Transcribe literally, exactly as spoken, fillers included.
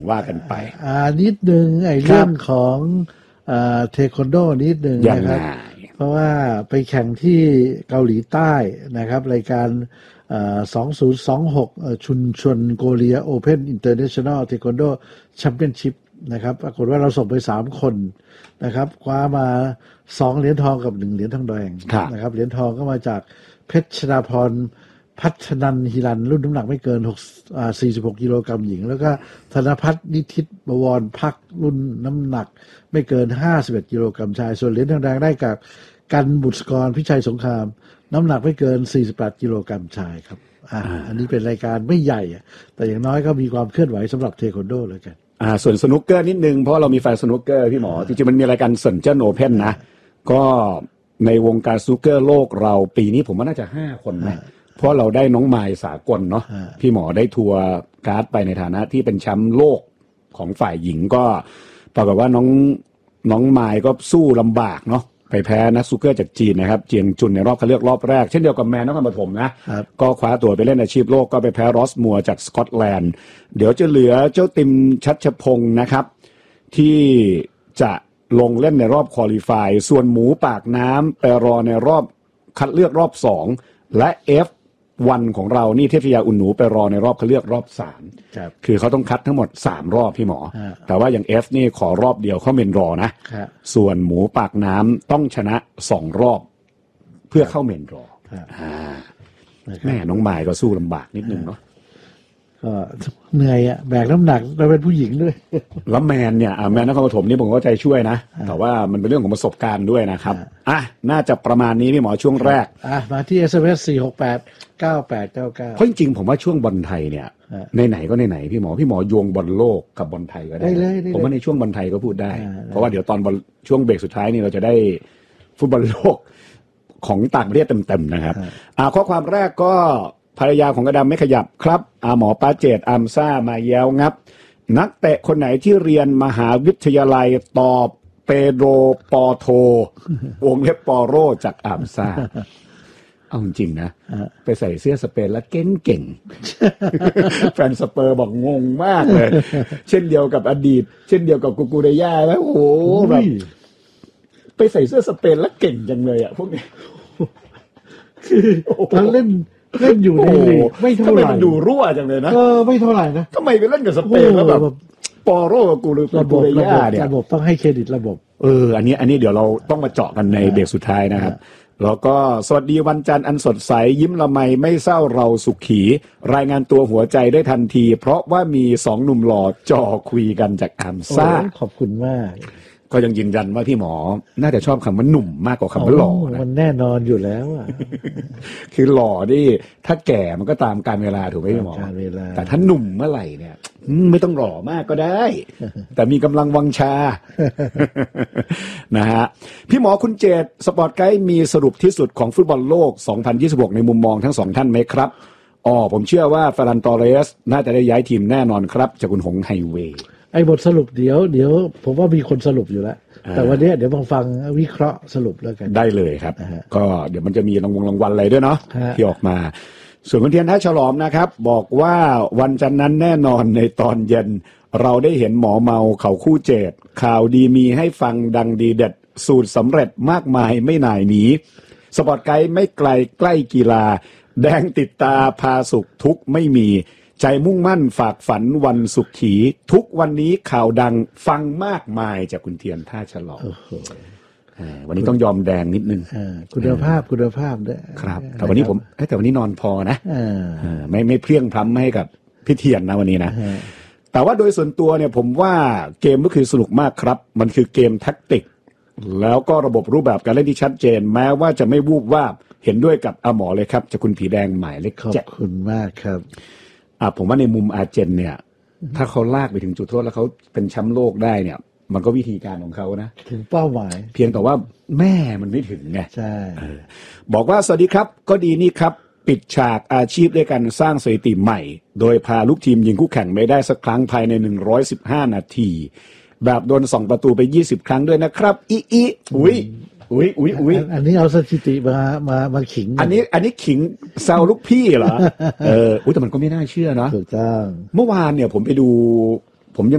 ว่ากันไปอ่านิดนึงไอ้เรื่องของอ่าเทควันโดนิดนึงนะครับเพราะว่าไปแข่งที่เกาหลีใต้นะครับรายการสองพันยี่สิบหกชุนชนโกเลียโอเพ่นอินเตอร์เนชั่นแนลเทควันโดแชมเปี้ยนชิพนะครับปรากฏว่าเราส่งไปสามคนนะครับคว้ามาสองเหรียญทองกับหนึ่งเหรียญทองแดงนะครับเหรียญทองก็มาจากเพชรชนาพรพัฒนันฮิรันรุ่นน้ำหนักไม่เกินสี่สิบหกกิโลกรัมหญิงแล้วก็ธนภัทรนิทิตบวรพักรุ่นน้ำหนักไม่เกินห้าสิบเอ็ดกิโลกรัมชายส่วนเหรียญทองแดงได้กับกันบุตรกรพิชัยสงครามน้ำหนักไม่เกินสี่สิบแปดกิโลกรัมชายครับอ่าอันนี้เป็นรายการไม่ใหญ่แต่อย่างน้อยก็มีความเคลื่อนไหวสำหรับเทควันโดเลยกันอ่าส่วนสนุกเกอร์นิดนึงเพราะเรามีแฟนสนุกเกอร์พี่หมอจริงๆมันมีรายการเซินเจิ้นโอเพ่นนะก็ในวงการสนุกเกอร์โลกเราปีนี้ผมว่าน่าจะห้าคนนะเพราะเราได้น้องไมล์สากลเนาะพี่หมอได้ทัวร์การ์ดไปในฐานะที่เป็นแชมป์โลกของฝ่ายหญิงก็ปรากฏว่าน้องน้องไมล์ก็สู้ลำบากเนาะไปแพ้นักสนุกเกอร์จากจีนนะครับเจียงจุนในรอบคัดเลือกรอบแรกเช่นเดียวกับแมนนครปฐมนะก็คว้าตัวไปเล่นอาชีพโลกก็ไปแพ้รอสมัวจากสกอตแลนด์เดี๋ยวจะเหลือเจ้าติมชัชพงศ์นะครับที่จะลงเล่นในรอบควอลิฟายส่วนหมูปากน้ำไปรอในรอบคัดเลือกรอบสองและ เอฟ วัน ของเรานี่เทพยาอุ่นหนูไปรอในรอบคัดเลือกรอบสามคือเขาต้องคัดทั้งหมดสามรอบพี่หมอแต่ว่าอย่าง F นี่ขอรอบเดียวเข้าเมนรอนะส่วนหมูปากน้ำต้องชนะสองรอบเพื่อเข้าเมนรอแม่น้องไมล์ก็สู้ลำบากนิดนึงเนาะก็เหนื่อยอ่ะแบกน้ำหนักเราเป็นผู้หญิงด้วยแล้วแมนเนี่ยแมนนครปฐมนี่ผมก็ใจช่วยนะแต่ว่ามันเป็นเรื่องของประสบการณ์ด้วยนะครับอ่ะน่าจะประมาณนี้พี่หมอช่วงแรกอ่ะมาที่ เอส เอ็ม เอส สี่ หก แปด เก้า แปด เก้า เก้าเพราะจริงๆผมว่าช่วงบอลไทยเนี่ยไหนๆก็ไหนๆพี่หมอพี่หมอโยงบอลโลกกับบอลไทยก็ได้ผมว่าในช่วงบอลไทยก็พูดได้เพราะว่าเดี๋ยวตอนบอลช่วงเบรกสุดท้ายนี่เราจะได้ฟุตบอลโลกของต่างประเทศเต็มๆนะครับอ่าข้อความแรกก็ภรรยาของกระดำไม่ขยับครับอาหมอป้าเจตอัมซ่ามาแย้วงับนักเตะคนไหนที่เรียนมหาวิทยาลัยตอบเปโดรปอโทวงเล็บปอโรจากอัมซ่าเอาจริงนะไปใส่เสื้อสเปนแล้วเก่งเก่งแฟนสเปอร์บอกงงมากเลยเช่นเดียวกับอดีตเช่นเดียวกับกูกูเรย่าแล้วโอ้โหแบบไปใส่เสื้อสเปนแล้วเก่งจังเลยอ่ะพวกนี้ทั้งเล่นเล่นอยู่ในลีกไม่เท่าไหร่ทำไมมันดูรั่วจังเลยนะเออไม่เท่าไหร่นะทำไมไปเล่นกับสเปนแล้วแบบปอโรกับกูกูเรย่าเนี่ยระบบต้องให้เครดิตระบบเอออันนี้อันนี้เดี๋ยวเราต้องมาเจาะกันในเบรกสุดท้ายนะครับแล้วก็สวัสดีวันจันทร์อันสดใสยิ้มละไมไม่เศร้าเราสุขีรายงานตัวหัวใจได้ทันทีเพราะว่ามีสองหนุ่มหล่อจ่อคุยกันจากอัมซ่าขอบคุณมากก็ยังยืนยันว่าพี่หมอน่าจะชอบคำว่าหนุ่มมากกว่าคำว่าหล่อนะมันแน่นอนอยู่แล้วอ่ะคือหล่อนี่ถ้าแก่มันก็ตามกาลเวลาถูกไหมพี่หมอแต่ถ้าหนุ่มเมื่อไหร่เนี่ยไม่ต้องหล่อมากก็ได้แต่มีกำลังวังชานะฮะพี่หมอคุณเจตสปอร์ตไกด์มีสรุปที่สุดของฟุตบอลโลกสองพันยี่สิบหกในมุมมองทั้งสองท่านไหมครับอ๋อผมเชื่อว่าเฟรันตอเรสน่าจะได้ย้ายทีมแน่นอนครับจากคุณหงไฮเวย์ไอ้บทสรุปเดี๋ยวเดี๋ยวผมว่ามีคนสรุปอยู่แล้วแต่วันนี้เดี๋ยวมาฟังวิเคราะห์สรุปแล้วกันได้เลยครับก็เดี๋ยวมันจะมีรางวัลรางวัลอะไรด้วยเนาะที่ออกมาส่วนคุณเทียนท่าฉลอมนะครับบอกว่าวันจันทร์นั้นแน่นอนในตอนเย็นเราได้เห็นหมอเมาเขาคู่เจดข่าวดีมีให้ฟังดังดีเด็ดสูตรสำเร็จมากมายไม่หน่ายหนีสปอร์ตไกด์ไม่ไกลใกล้กีฬาแดงติดตาพาสุขทุกไม่มีใจมุ่งมั่นฝากฝันวันสุขขีทุกวันนี้ข่าวดังฟังมากมายจากคุณเทียนท่าฉลอมวันนี้ต้องยอมแดงนิดนึงคุณภาพคุณภาพด้วยครับแต่วันนี้ผมแต่วันนี้นอนพอนะไม่ไม่เพลียงพล้ำให้กับพี่เทียนนะวันนี้นะแต่ว่าโดยส่วนตัวเนี่ยผมว่าเกมก็คือสนุกมากครับมันคือเกมแท็กติกแล้วก็ระบบรูปแบบการเล่นที่ชัดเจนแม้ว่าจะไม่วูบวาบเห็นด้วยกับอาหมอเลยครับจากคุณผีแดงหมายเลขเจ็ดขอบคุณมากครับอ่ะผมว่าในมุมอาร์เจนเนี่ยถ้าเขาลากไปถึงจุดโทษแล้วเขาเป็นแชมป์โลกได้เนี่ยมันก็วิธีการของเขานะถึงเป้าหมายเพียงแต่ว่าแม่มันไม่ถึงไงใช่บอกว่าสวัสดีครับก็ดีนี่ครับปิดฉากอาชีพด้วยกันสร้างสถิติใหม่โดยพาลูกทีมยิงคู่แข่งไม่ได้สักครั้งภายในหนึ่งร้อยสิบห้านาทีแบบโดนสองประตูไปยี่สิบครั้งด้วยนะครับอีอีอุ้ยอุ้ยอุ้ยอุ้ยอันนี้เอาสถิติมามามาขิงอันนี้อันนี้ขิงแซวลูกพี่เหรอเอออุ้ยแต่มันก็ไม่น่าเชื่อนะถูกต้องเมื่อวานเนี่ยผมไปดู